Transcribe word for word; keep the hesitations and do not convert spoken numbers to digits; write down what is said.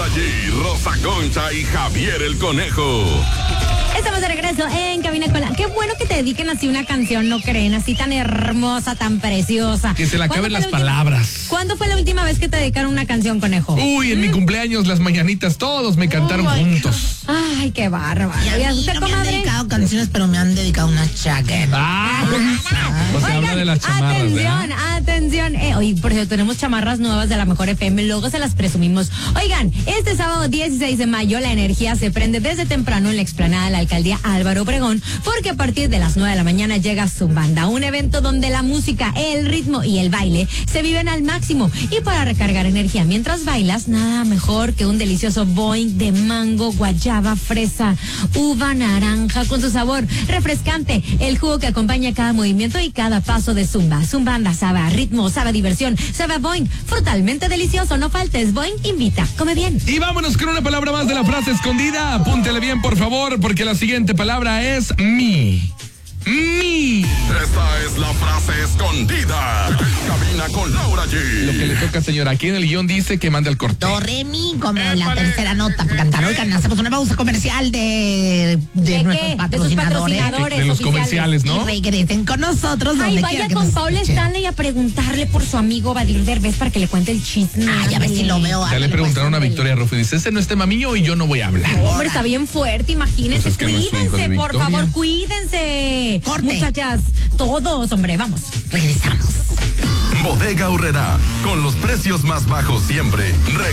G, Rosa Concha y Javier el Conejo. Estamos de regreso en Cabina con la... Qué bueno que te dediquen así una canción, ¿no creen? Así tan hermosa, tan preciosa. Que se le acaben las última... palabras. ¿Cuándo fue la última vez que te dedicaron una canción, Conejo? Uy, en ¿Mm? mi cumpleaños, las mañanitas, todos me cantaron Uy, juntos. Ay, qué bárbaro. ¿Y a mí no me han dedicado canciones, pero me han dedicado una chaqueta? Ah, o sea, habla de las chamarras, atención, ¿verdad? atención. Eh, oye, por cierto, tenemos chamarras nuevas de la Mejor F M, luego se las presumimos. Oigan, este sábado dieciséis de mayo la energía se prende desde temprano en la explanada de la alcaldía Álvaro Obregón, porque a partir de las nueve de la mañana llega Zumbanda, un evento donde la música, el ritmo y el baile se viven al máximo. Y para recargar energía mientras bailas, nada mejor que un delicioso Boing de mango, guayaba, fresa, uva, naranja, con su sabor refrescante, el jugo que acompaña cada movimiento y cada paso de Zumba. Zumbanda sabe a ritmo, sabe a diversión, sabe a Boing, frutalmente delicioso. No faltes, Boing invita, come bien. Y vámonos con una palabra más de la frase escondida. Apúntele bien, por favor, porque la siguiente palabra es mi. Mi. Esta es la frase escondida. Cabina con Laura G. Lo que le toca, señora. Aquí en el guión dice que manda el corte. Do, re, mi, como la tercera nota para cantar. Oigan, hacemos una pausa comercial de, de, ¿De nuestros qué? patrocinadores. De sus patrocinadores De los oficiales. comerciales, ¿no? Y regresen con nosotros. Ay, donde vaya quiera que con nos Paula escuchen. Stanley a preguntarle por su amigo Badir Derbez para que le cuente el chisme. Ay, a ver si lo veo. Ya le ándale, preguntaron pues, a Victoria Rufo y dice, ese no es tema mío y yo no voy a hablar. Hombre, está bien fuerte, imagínense. Pues es que no es su hijo de Cuídense, por Victoria. favor, cuídense. Corte. Muchachas, todos, hombre, vamos. Regresamos. Bodega Aurrerá, con los precios más bajos siempre.